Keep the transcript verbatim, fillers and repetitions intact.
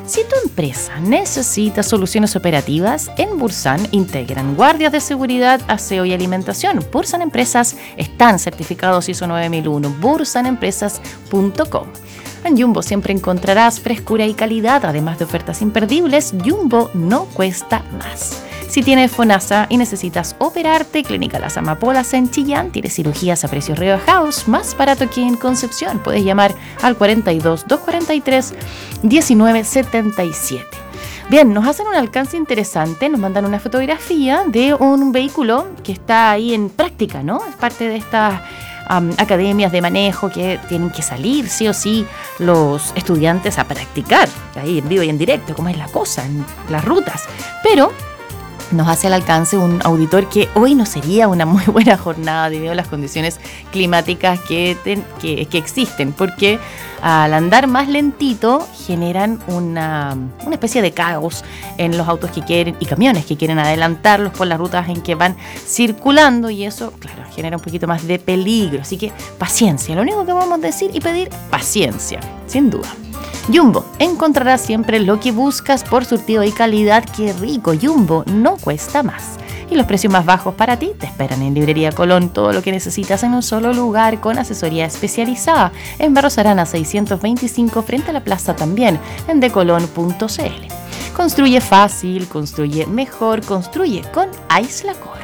Si tu empresa necesita soluciones operativas, en Bursan integran guardias de seguridad, aseo y alimentación. Bursan Empresas están certificados I S O nueve mil uno, bursan empresas punto com. En Jumbo siempre encontrarás frescura y calidad, además de ofertas imperdibles. Jumbo no cuesta más. Si tienes FONASA y necesitas operarte, Clínica Las Amapolas en Chillán tiene cirugías a precios rebajados, más barato que en Concepción. Puedes llamar al cuarenta y dos, doscientos cuarenta y tres, diecinueve setenta y siete. Bien, nos hacen un alcance interesante, nos mandan una fotografía de un vehículo que está ahí en práctica, ¿no? Es parte de estas um, academias de manejo que tienen que salir sí o sí los estudiantes a practicar, ahí en vivo y en directo, cómo es la cosa, en las rutas. Pero nos hace al alcance un auditor que hoy no sería una muy buena jornada debido a las condiciones climáticas que, ten, que, que existen, porque al andar más lentito generan una, una especie de caos en los autos que quieren y camiones que quieren adelantarlos por las rutas en que van circulando, y eso, claro, genera un poquito más de peligro. Así que paciencia, lo único que vamos a decir y pedir, paciencia, sin duda. Jumbo, encontrarás siempre lo que buscas por surtido y calidad. ¡Qué rico! Jumbo no cuesta más. Y los precios más bajos para ti te esperan en Librería Colón. Todo lo que necesitas en un solo lugar con asesoría especializada. En Barros Arana seiscientos veinticinco frente a la plaza, también en decolon punto c l. Construye fácil, construye mejor, construye con Aislacol.